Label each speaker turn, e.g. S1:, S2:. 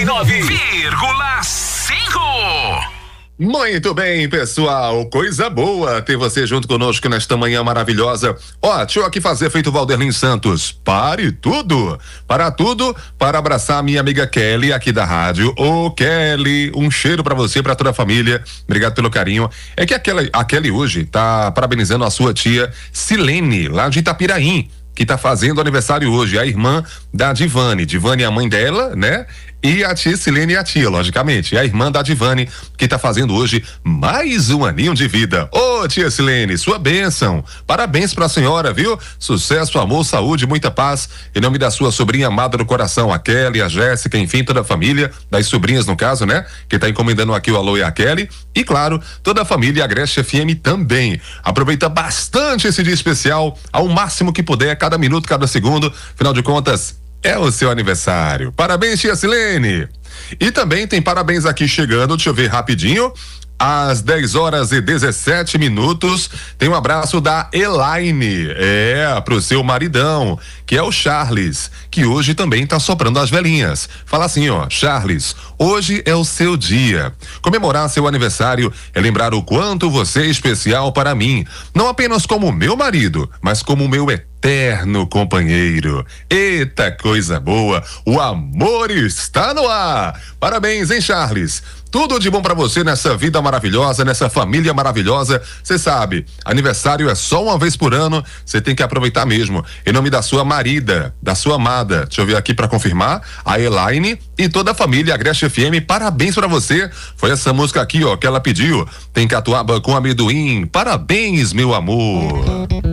S1: 99,5.
S2: Muito bem, pessoal, coisa boa ter você junto conosco nesta manhã maravilhosa. Ó, deixa eu aqui fazer feito Valderlin Santos. Para tudo, para abraçar a minha amiga Kelly aqui da rádio. Ô, Kelly, um cheiro pra você, pra toda a família. Obrigado pelo carinho. É que a Kelly hoje tá parabenizando a sua tia Silene, lá de Itapiraí, que tá fazendo aniversário hoje, a irmã da Divane. Divane é a mãe dela, né? E a tia Silene e a tia, logicamente. E a irmã da Divane, que tá fazendo hoje mais um aninho de vida. Ô, tia Silene, sua bênção. Parabéns pra senhora, viu? Sucesso, amor, saúde, muita paz. Em nome da sua sobrinha amada do coração, a Kelly, a Jéssica, enfim, toda a família, das sobrinhas no caso, né? Que tá encomendando aqui o alô e a Kelly. E claro, toda a família Agreste FM também. Aproveita bastante esse dia especial, ao máximo que puder, cada minuto, cada segundo. Afinal de contas, é o seu aniversário. Parabéns, tia Silene. E também tem parabéns aqui chegando, deixa eu ver rapidinho. Às 10h17, tem um abraço da Elaine, pro seu maridão, que é o Charles, que hoje também tá soprando as velhinhas. Fala assim, ó, Charles, hoje é o seu dia. Comemorar seu aniversário é lembrar o quanto você é especial para mim, não apenas como meu marido, mas como meu eterno companheiro. Eita coisa boa, o amor está no ar. Parabéns, hein, Charles? Tudo de bom pra você nessa vida maravilhosa, nessa família maravilhosa. Você sabe, aniversário é só uma vez por ano, você tem que aproveitar mesmo. Em nome da sua marida, da sua amada, deixa eu ver aqui pra confirmar, a Elaine e toda a família Agreste FM, parabéns pra você. Foi essa música aqui, ó, que ela pediu. Tem catuaba com amendoim. Parabéns, meu amor.